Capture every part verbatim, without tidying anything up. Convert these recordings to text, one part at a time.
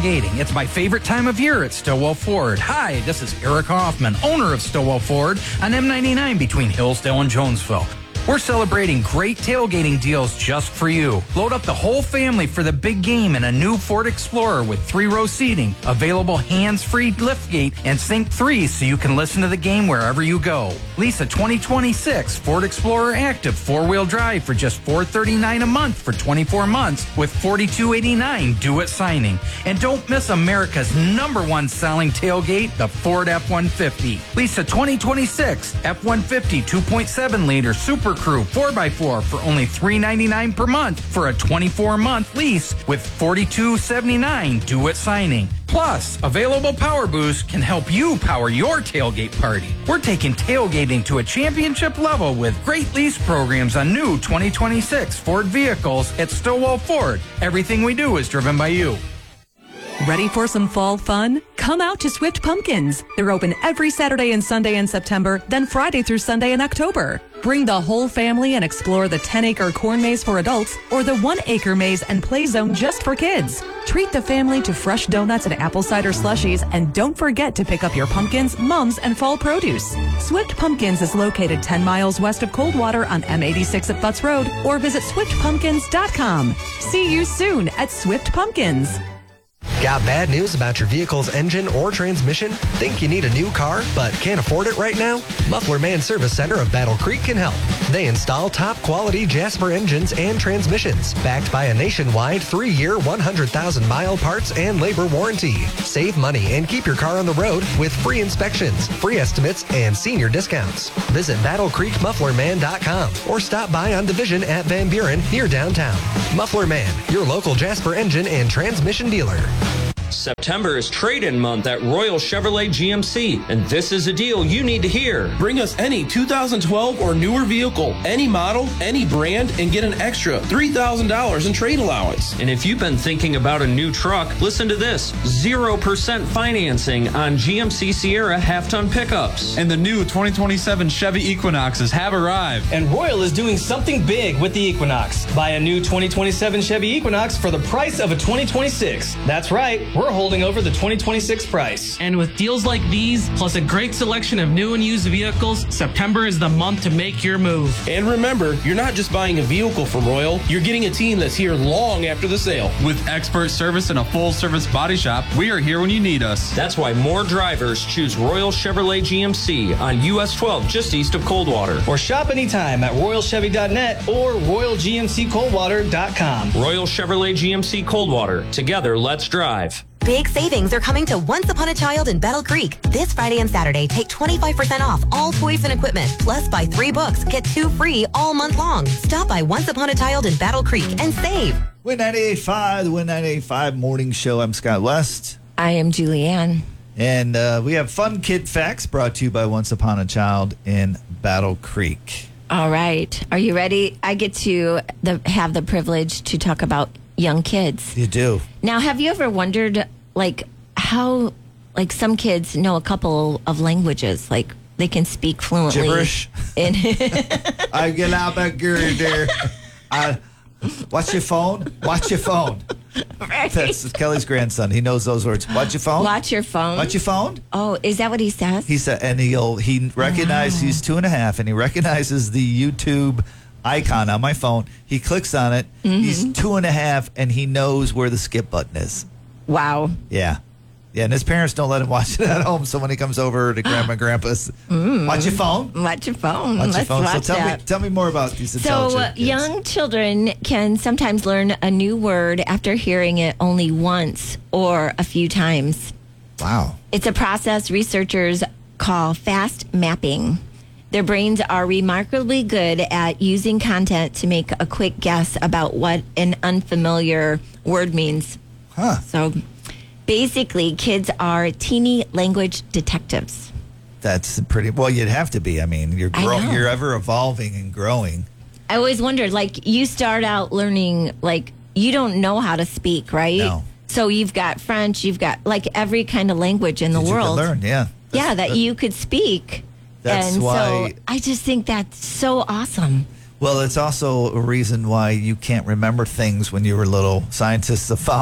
tailgating. It's my favorite time of year at Stillwell Ford. Hi, this is Eric Hoffman, owner of Stillwell Ford on M ninety-nine between Hillsdale and Jonesville. We're celebrating great tailgating deals just for you. Load up the whole family for the big game in a new Ford Explorer with three-row seating, available hands-free liftgate, and Sync three so you can listen to the game wherever you go. Lease a twenty twenty-six Ford Explorer Active four-wheel drive for just four hundred thirty-nine dollars a month for twenty-four months with forty-two eighty-nine due at signing. And don't miss America's number one selling tailgate, the Ford F one fifty. Lease a twenty twenty-six F one fifty two point seven liter Super Crew four by four for only three hundred ninety-nine dollars per month for a twenty-four month lease with forty-two seventy-nine due at signing. Plus, available Power Boost can help you power your tailgate party. We're taking tailgating to a championship level with great lease programs on new twenty twenty-six Ford vehicles at Stillwell Ford. Everything we do is driven by you. Ready for some fall fun? Come out to Swift Pumpkins. They're open every Saturday and Sunday in September, then Friday through Sunday in October. Bring the whole family and explore the ten-acre corn maze for adults or the one-acre maze and play zone just for kids. Treat the family to fresh donuts and apple cider slushies, and don't forget to pick up your pumpkins, mums, and fall produce. Swift Pumpkins is located ten miles west of Coldwater on M eighty-six at Butts Road, or visit swift pumpkins dot com. See you soon at Swift Pumpkins. Got bad news about your vehicle's engine or transmission? Think you need a new car but can't afford it right now? Muffler Man Service Center of Battle Creek can help. They install top quality Jasper engines and transmissions, backed by a nationwide three-year, one hundred thousand mile parts and labor warranty. Save money and keep your car on the road with free inspections, free estimates, and senior discounts. Visit battle creek muffler man dot com or stop by on Division at Van Buren near downtown. Muffler Man, your local Jasper engine and transmission dealer. September is trade-in month at Royal Chevrolet G M C, and this is a deal you need to hear. Bring us any two thousand twelve or newer vehicle, any model, any brand, and get an extra three thousand dollars in trade allowance. And if you've been thinking about a new truck, listen to this. zero percent financing on G M C Sierra half-ton pickups. And the new twenty twenty-seven Chevy Equinoxes have arrived. And Royal is doing something big with the Equinox. Buy a new twenty twenty-seven Chevy Equinox for the price of a twenty twenty-six. That's right, we're holding over the twenty twenty-six price. And with deals like these, plus a great selection of new and used vehicles, September is the month to make your move. And remember, you're not just buying a vehicle from Royal, you're getting a team that's here long after the sale. With expert service and a full-service body shop, we are here when you need us. That's why more drivers choose Royal Chevrolet G M C on U S twelve just east of Coldwater. Or shop anytime at royal chevy dot net or royal g m c coldwater dot com. Royal Chevrolet G M C Coldwater. Together, let's drive. Big savings are coming to Once Upon a Child in Battle Creek. This Friday and Saturday, take twenty-five percent off all toys and equipment. Plus, buy three books, get two free all month long. Stop by Once Upon a Child in Battle Creek and save. Win ninety-eight point five, the Win ninety-eight point five morning show. I'm Scott West. I am Julianne. And uh, we have Fun Kid Facts brought to you by Once Upon a Child in Battle Creek. All right. Are you ready? I get to the, have the privilege to talk about young kids. You do. Now, have you ever wondered, like, how, like, some kids know a couple of languages? Like, they can speak fluently. Gibberish. In I get out back there. I, watch your phone. Watch your phone. Right. That's Kelly's grandson. He knows those words. Watch your phone. Watch your phone. Watch your phone. Oh, is that what he says? He said, and he'll he recognizes Wow. he's two and a half, and he recognizes the YouTube icon on my phone. He clicks on it. Mm-hmm. He's two and a half, and he knows where the skip button is. Wow. Yeah. Yeah, and his parents don't let him watch it at home. So when he comes over to grandma and grandpa's, Mm. watch your phone. Watch your phone. Watch your Let's phone. watch so tell that. me, tell me more about these So intelligent uh, kids. young children can sometimes learn a new word after hearing it only once or a few times. Wow. It's a process researchers call fast mapping. Their brains are remarkably good at using content to make a quick guess about what an unfamiliar word means. Huh. So basically, kids are teeny language detectives. That's pretty. Well, you'd have to be. I mean, you're I grow, know. you're ever evolving and growing. I always wondered, like, you start out learning, like, you don't know how to speak, right? No. So you've got French, you've got, like, every kind of language in the That you world. can learn, yeah. yeah, that that- you could speak. That's and why- so I just think that's so awesome. Well, it's also a reason why you can't remember things when you were little. Scientists have found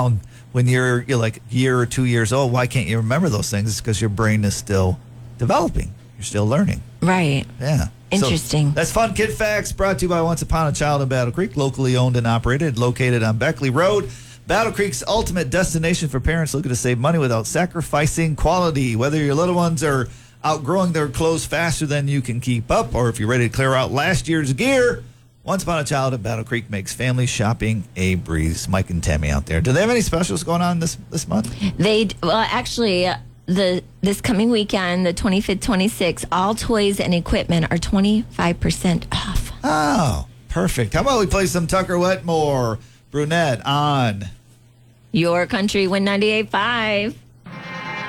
when you're you're like a year or two years old, why can't you remember those things? It's because your brain is still developing. You're still learning. Right. Yeah. Interesting. So that's Fun Kid Facts, brought to you by Once Upon a Child in Battle Creek, locally owned and operated, located on Beckley Road. Battle Creek's ultimate destination for parents looking to save money without sacrificing quality. Whether your little ones are outgrowing their clothes faster than you can keep up, or if you're ready to clear out last year's gear, Once Upon a Child at Battle Creek makes family shopping a breeze. Mike and Tammy out there. Do they have any specials going on this, this month? They, well, actually, uh, the this coming weekend, the twenty-fifth, twenty-sixth, all toys and equipment are twenty-five percent off. Oh, perfect. How about we play some Tucker Wetmore, Brunette on Your Country, Win ninety-eight point five.